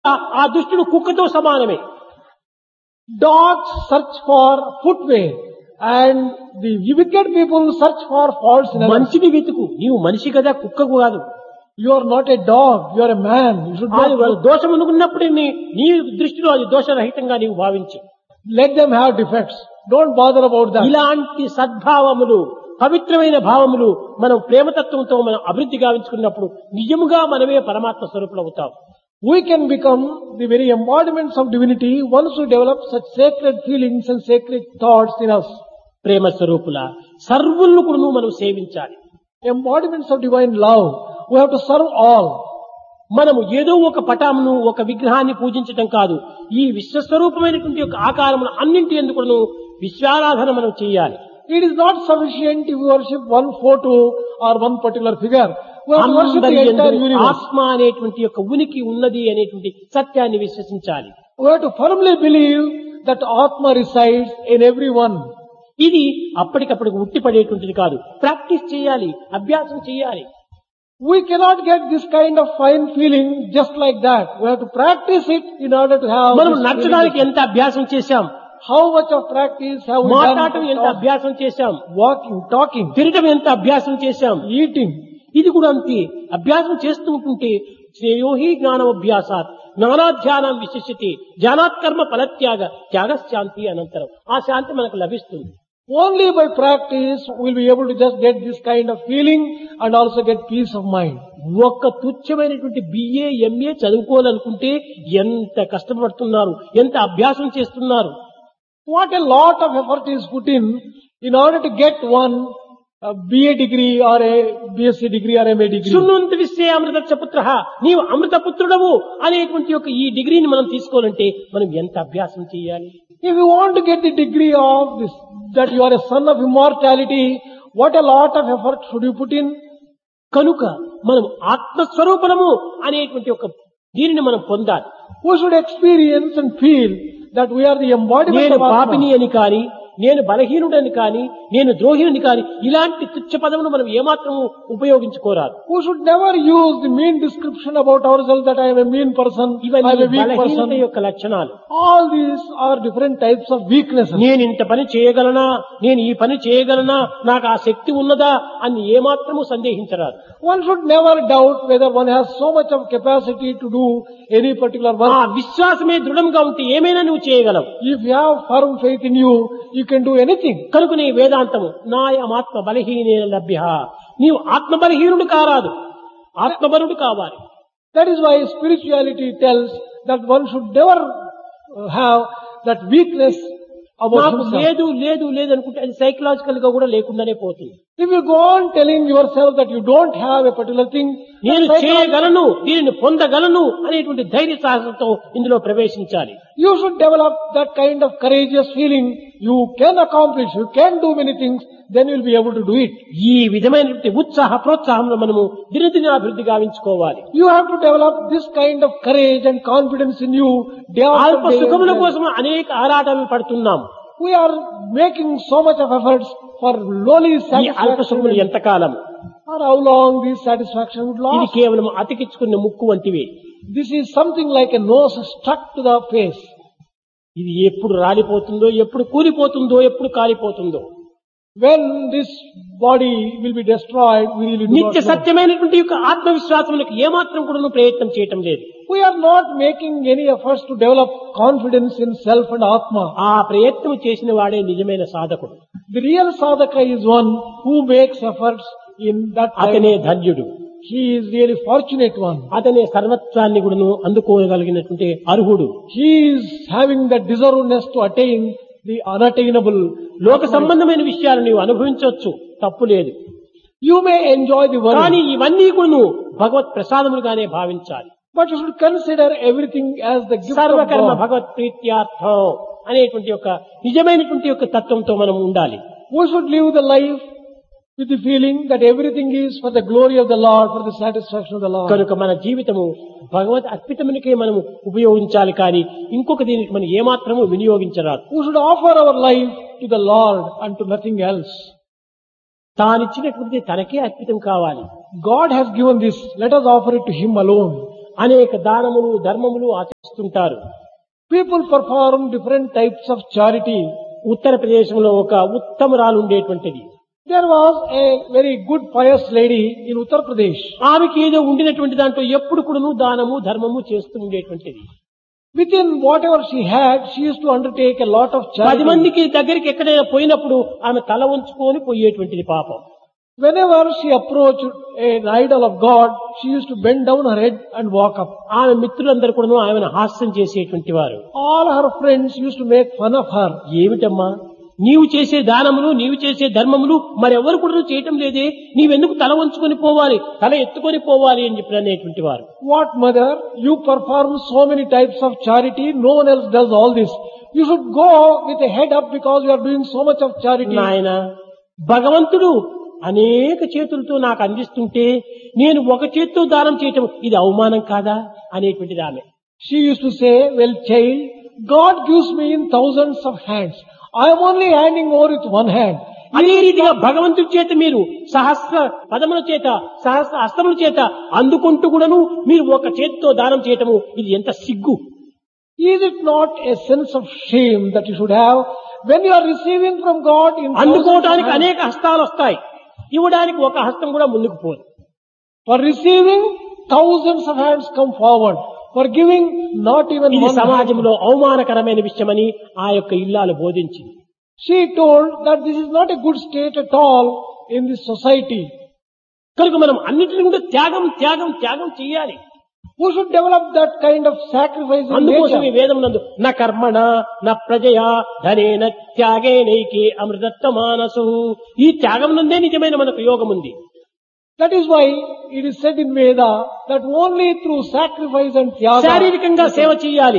ఆ దుష్టుడు కుక్కతో సమానమే. Dogs search for footwear and the wicked people search for faults in others. మంచిని వెతుకు, నీవు మనిషి కదా, కుక్కకు కాదు. You are not a dog, you are a man. You should అది not దోషం అనుకున్నప్పుడు నీ దృష్టిలో అది దోషరహితంగా నీవు భావించు. let them have defects. Don't bother about that. ఇలాంటి సద్భావములు, పవిత్రమైన భావములు మనం ప్రేమతత్వంతో మనం అభివృద్ధి గావించుకున్నప్పుడు నిజముగా మనమే పరమాత్మ స్వరూపులు అవుతాం. We can become the very embodiments of divinity once we develop such sacred feelings and sacred thoughts in us. ప్రేమ స్వరూపుల సర్వులను కూడా మనం సేవించాలి. Embodiments of divine love. We have to serve all. మనము ఏదో ఒక పటామును, ఒక విగ్రహాన్ని పూజించటం కాదు. ఈ విశ్వస్వరూపమైనటువంటి యొక్క ఆకారమును అన్నింటి ఎందుకు విశ్వారాధన మనం చేయాలి. It is not sufficient if you worship one photo or one particular figure. We have to worship అందరి the entire యందు universe. ఆత్మ అనేటువంటి యొక్క ఉనికి ఉన్నది అనేటువంటి సత్యాన్ని విశ్వసించాలి. We have to firmly believe that Atma resides in everyone. ఇది అప్పటికప్పటికి ఉట్టిపడేటువంటిది కాదు. ప్రాక్టీస్ చేయాలి, అభ్యాసం చేయాలి. We cannot get this kind of fine feeling just like that. We have to practice it in order to have మనం this నడచడానికి feeling. ఎంత అభ్యాసం చేశాం, How much of practice have we మాట్లాడటం done? ఎంత అభ్యాసం చేశాం, Walking, talking, తినటం ఎంత అభ్యాసం చేశాం. eating. ఇది కూడా అంతే. అభ్యాసం చేస్తూ ఉంటుంటే శ్రేయోహి జ్ఞానమభ్యాసాత్ జ్ఞానాధ్యానం విశిష్యతి జ్ఞానాత్ కర్మ ఫలత్యాగ త్యాగశాంతి అనంతరం ఆ శాంతి మనకు లభిస్తుంది. Only by practice we'll be able to just get this kind of feeling and also get peace of mind. ఒక్క తుచ్చమైనటువంటి బిఏ ఎంఏ చదువుకోవాలనుకుంటే ఎంత కష్టపడుతున్నారు, ఎంత అభ్యాసం చేస్తున్నారు. What a lot of effort is put in order to get one BA degree or a BSc degree or MA degree. శృణ్వంత విశ్వే అమృతస్య పుత్రః, నీవు అమృత పుత్రుడవు అనేటువంటి యొక్క ఈ డిగ్రీని మనం తీసుకోవాలంటే మనం ఎంత అభ్యాసం చేయాలి. If you want to get the degree of this, that you are a son of immortality, what a lot of effort should you put in? కనుక మనం ఆత్మస్వరూపము అనేటువంటి ఒక దీనిని మనం పొందాలి. We should experience and feel that we are the embodiment నేను of పాపిని Atma. అని కాని, నేను బలహీనుడని కాని, నేను ద్రోహిని కాని ఇలాంటి తుచ్చ పదమును మనం ఏమాత్రము ఉపయోగించుకోరాదు. We should never use the mean description about ourselves that I am a mean person, I am ఇవన్నీ a weak బలహీనత person. యొక్క లక్షణాలు. All these are different types of weaknesses. నేను ఇంత పని చేయగలనా, నేను ఈ పని చేయగలనా, నాకు ఆ శక్తి ఉన్నదా అని ఏమాత్రము సందేహించరాదు. One should never doubt whether one has so much of capacity to do any particular ఆ work. విశ్వాసమే దృఢంగా ఉంటే ఏమైనా నువ్వు చేయగలవు. If you have firm faith in you, you can do anything. కనుకనే వేదాంతము నాయమాత్మ బలహీన లభ్య, నీవు ఆత్మ బలహీనుడు కారాదు, ఆత్మబలుడు కావాలి. That is why spirituality tells that one should never have that weakness about నాకు himself. లేదు లేదు లేదు అనుకుంటే అది సైకలాజికల్ గా కూడా లేకుండానే పోతుంది. If you go on telling yourself that you don't have a particular thing, నేను psychology- చేయగలను, దీనిని పొందగలను అనేటువంటి ధైర్య సాహసంతో ఇందులో ప్రవేశించాలి. you should develop that kind of courageous feeling. You can accomplish, you can do many things, then you will be able to do it. ఈ విధమైనటువంటి ఉత్సాహ ప్రోత్సాహంలో మనము దినదిన అభివృద్ధి గావించుకోవాలి. You have to develop this kind of courage and confidence in you day అల్ప after day. సుఖముల కోసం అనేక ఆరాటాలను పడుతున్నాం. We are making so much of efforts for lowly ఈ అల్ప సుఖములు satisfaction. ఎంతకాలం? Or how long this satisfaction would ఇది last? కేవలం అతికించుకున్న ముక్కు వంటివే. This is something like a nose stuck to the face. ఇది ఎప్పుడు రాలిపోతుందో, ఎప్పుడు కూలిపోతుందో, ఎప్పుడు కాలిపోతుందో. When this body will be destroyed, we really do నిత్య not know. సత్యమైనటువంటి యొక్క ఆత్మవిశ్వాసములకు ఏమాత్రం కూడా ప్రయత్నం చేయటం లేదు. We are not making any efforts to develop confidence in self and Atma. ఆ ప్రయత్నం చేసిన వాడే నిజమైన సాధకుడు. The real sadhaka is one who makes efforts in that అతనే time. ధన్యుడు. He is really fortunate one. అతనే సర్వత్వాన్ని కూడాను అందుకోగలిగినటువంటి అర్హుడు. He is having the deservedness to attain the unattainable. లోక సంబంధమైన విషయాలు నీవు అనుభవించవచ్చు, తప్పు లేదు. You may enjoy the కానీ world, ఇవన్నీ కూడా భగవత్ ప్రసాదములుగానే భావించాలి. but you should consider everything as the gift of సర్వకర్మ God. భగవత్ ప్రీత్యార్థం అనేటువంటి ఒక నిజమైనటువంటి యొక్క తత్వంతో మనం ఉండాలి. We should live the life with the feeling that everything is for the glory of the Lord, for the satisfaction of the Lord. కనుక మన జీవితము భగవత్ అర్పితమునికే మనం ఉపయోగించాలి, కానీ ఇంకొక దీనికి మనం ఏమాత్రము వినియోగించరాదు. We should offer our life to the Lord and to nothing else. తానిచ్చినటువంటి తనకే అర్పితం కావాలి. God has given this, let us offer it to Him alone. అనేక దానములు ధర్మములు ఆచరిస్తుంటారు. People perform different types of charity. ఉత్తరప్రదేశంలో ఒక ఉత్తమరాలు ఉండేటువంటిది. There was a very good pious lady in Uttar Pradesh. ఆమెకి ఏదో ఉండినటువంటి దాంట్లో ఎప్పుడు కూడాను దానము ధర్మము చేస్తూ ఉండేటువంటిది. Within whatever she had, she used to undertake a lot of 10 charity. మందికి దగ్గరికి ఎక్కడైనా పోయినప్పుడు ఆమె తల ఉంచుకొని పోయేటువంటిది పాపం. Whenever she approached an idol of God, she used to bend down her head and walk up. ఆమె మిత్రులందరూ కూడాను ఆమెను హాస్యం చేసేటువంటి వారు. All her friends used to make fun of her. ఏమిటమ్మా నీవు చేసే దానములు నీవు చేసే ధర్మములు మరెవరు కూడా చేయటం లేదే, నీవెందుకు తల వంచుకొని పోవాలి, తల ఎత్తుకొని పోవాలి అని చెప్పి అనేటువంటి వారు. What mother, you perform so many types of charity, no one else does all this. You should go with a head up because you are doing so much of charity. నాయన భగవంతుడు అనేక చేతులతో నాకు అందిస్తుంటే నేను ఒక చేత్తో దానం చేయటం ఇది అవమానం కాదా అనేటువంటిది ఆమె. She used to say, well child, God gives me in thousands of hands. I am only handing over with one hand. అదే రీతిగా భగవంతుడి చేత మీరు సహస్ర పదముల చేత సహస్ర హస్తముల చేత అందుకుంటూ కూడాను మీరు ఒక చేతితో దానం చేయటము ఇది ఎంత సిగ్గు. Is it not a sense of shame that you should have when you are receiving from God in thousands of అందుకోవడానికి hands? అనేక హస్తాలు వస్తాయి, ఇవ్వడానికి ఒక హస్తం కూడా ముందుకు పోదు. For receiving, thousands of hands come forward. For giving, not even ఇది one hand. సమాజంలో అవమానకరమైన విషయమని ఆ యొక్క ఇల్లాలు బోధించింది. She told that this is not a good state at all in this society. కనుక మనం అన్నిటిని కూడా త్యాగం త్యాగం త్యాగం చేయాలి. Who should develop that kind of sacrifice in అందుకోసం ఈ nature? వేదం నందు నా కర్మణ నా ప్రజయా ధనేన త్యాగేనైకే అమృతత్వ మానసు, ఈ త్యాగం నందే నిజమైన మనకు యోగం ఉంది. That is why it is said in Veda that only through sacrifice and tyaga, శారీరకంగా సేవ చేయాలి,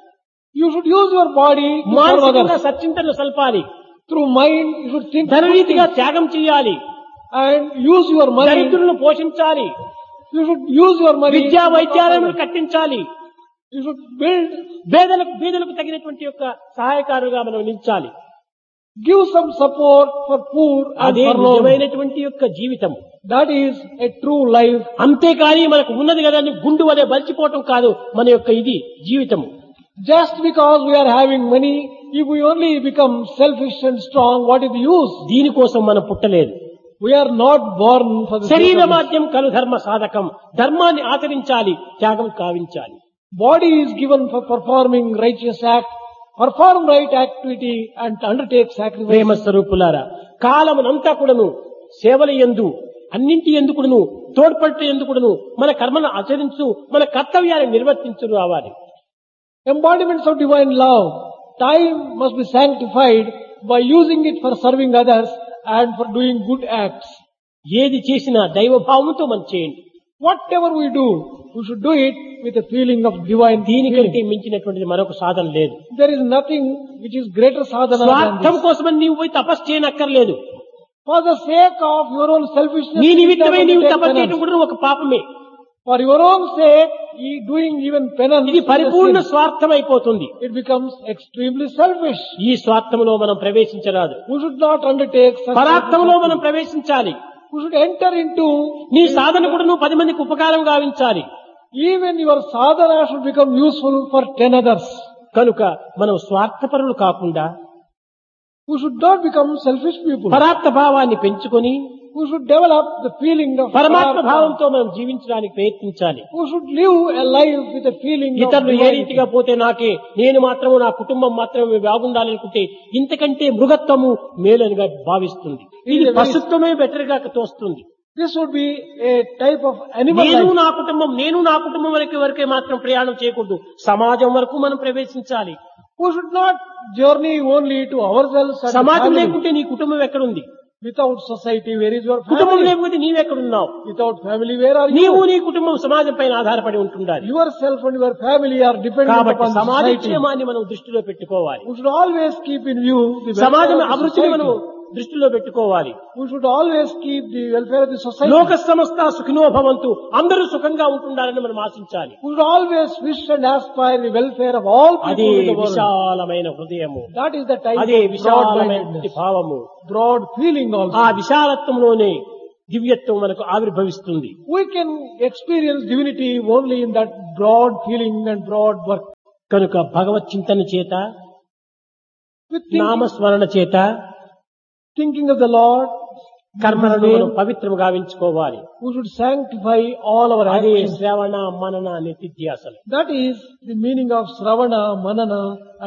you should use your body to serve మానసికంగా others. సచ్చింతలు సల్పాలి, Through mind, you should think good ధనరీతిగా things త్యాగం చేయాలి, and use your money. దరిద్రులను పోషించాలి, You should use your money. విద్యా to look after వైద్యాలయాలను them. కట్టించాలి, You should build, బీదలకు తగినటువంటి యొక్క సహాయకారుగా మనం నిలిచాలి. give some support for poor and అదే forlorn. నిజమైనటువంటి యొక్క జీవితం. That is a true life. అంతేకాని మనకు ఉన్నది కదా అని గుండు వలె బలిచిపోవటం కాదు మన యొక్క ఇది జీవితము. Just because we are having money, if we only become selfish and strong, what is the use? దీనికోసం మనం పుట్టలేదు. We are not born for the sake శరీర of this. మాధ్యం కలు ధర్మ సాధకం, ధర్మాన్ని ఆచరించాలి, త్యాగం కావించాలి. Body is given for performing righteous act, perform right activity and undertake sacrifice. ప్రేమ స్వరూపులారా, కాలమునంతా కూడాను సేవల యందు అన్నింటి ఎందుకును తోడ్పట్టు ఎందుకును మన కర్మను ఆచరించు, మన కర్తవ్యాన్ని నిర్వర్తించు రావాలి. Embodiments of divine love. Time must be sanctified by using it for serving others and for doing good acts. ఏది చేసినా దైవభావంతో మనం చేయండి. Whatever we do, we should do it with a feeling of divine దీనికంటే feeling. మించినటువంటిది మరొక సాధన లేదు. There is nothing which is greater sadhana than స్వార్థం this. కోసమని నీవు పోయి తపస్సు చేయనక్కర్లేదు. For the sake of your own selfishness, నీ you నిమిత్తమై can నీవు take తపస్సు చేయడం penance. కూడా ఒక పాపమే. For your own sake, doing even penance, ఇది is a పరిపూర్ణ sin. స్వార్థం అయిపోతుంది. It becomes extremely selfish. ఈ స్వార్థంలో మనం ప్రవేశించరాదు. We should not undertake such పరార్థంలో మనం selfish ప్రవేశించాలి. acts. We should enter into, నీ సాధన కూడా నువ్వు 10 మందికి ఉపకారం గావించాలి. even your sadhana should become useful for 10 others. కనుక మనం స్వార్థపరులు కాకుండా We should not become selfish people. పరార్థ భావాన్ని పెంచుకొని We should develop the feeling of పరమాత్మ Parartha. భావంతో మనం జీవించడానికి ప్రయత్నించాలి. We should live a life with a feeling of ఇతరులు ఏ divinity. రీతిగా పోతే నాకే, నేను మాత్రము నా కుటుంబం మాత్రమే బాగుండాలనుకుంటే ఇంతకంటే మృగత్వము మేలనిగా భావిస్తుంది. ఇది పశుత్వమే బెటర్ గా తోస్తుంది. This would be a type of animal నేను life. నేను నా కుటుంబం వరకే మాత్రం ప్రయాణం చేయకూడదు, సమాజం వరకు మనం ప్రవేశించాలి. We should not journey only to ourselves and సమాజం family. లేకుంటే నీ కుటుంబం ఎక్కడుంది? Without society, where is your కుటుంబం family? లేకపోతే నీవెక్కడున్నావు? Without family, where are నీవు you? నీ కుటుంబం సమాజం పైన ఆధారపడి ఉంటుండాలి. Yourself and your family are dependent కాబట్టి upon సమాజ society. క్షేమాన్ని మనం దృష్టిలో పెట్టుకోవాలి. We should always keep in view the సమాజం welfare of the అభివృద్ధిని మనం society. దృష్టిలో పెట్టుకోవాలి. We should always keep the welfare of the society. లోక సమస్త సుఖినో భవంతు, అందరూ సుఖంగా ఉంటుండాలని మనం ఆశించాలి. We should always wish and aspire the welfare of all అదే people in the world. విశాలమైన హృదయము, That is the type అదే of విశాలమైన broad-mindedness, భావము. broad feeling also. ఆ విశాలత్వంలోనే దివ్యత్వం మనకు ఆవిర్భవిస్తుంది. We can experience divinity only in that broad feeling and broad work. కనుక భగవత్ చింతన చేత, With నామస్మరణ చేత thinking of the Lord, కర్మలను మనం పవిత్రముగా గావించుకోవాలి. we should sanctify all our అదే actions. శ్రవణ మనన నిత్యాసనం. That is the meaning of Sravana, Manana